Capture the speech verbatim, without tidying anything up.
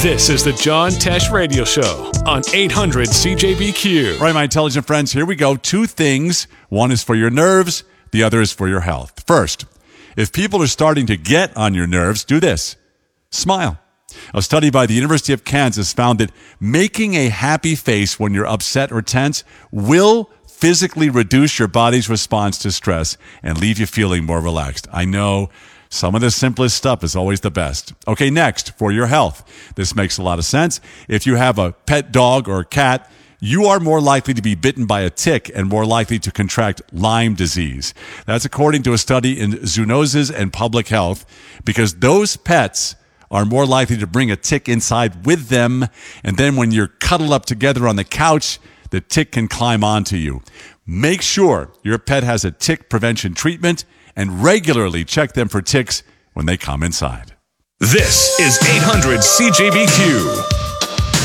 This is the John Tesh Radio Show on eight hundred C J B Q. All right, my intelligent friends, here we go. Two things. One is for your nerves. The other is for your health. First, if people are starting to get on your nerves, do this. Smile. A study by the University of Kansas found that making a happy face when you're upset or tense will physically reduce your body's response to stress and leave you feeling more relaxed. I know some of the simplest stuff is always the best. Okay, next, for your health. This makes a lot of sense. If you have a pet dog or cat, you are more likely to be bitten by a tick and more likely to contract Lyme disease. That's according to a study in Zoonoses and Public Health, because those pets are more likely to bring a tick inside with them, and then when you're cuddled up together on the couch, the tick can climb onto you. Make sure your pet has a tick prevention treatment and regularly check them for ticks when they come inside. This is eight hundred C J B Q.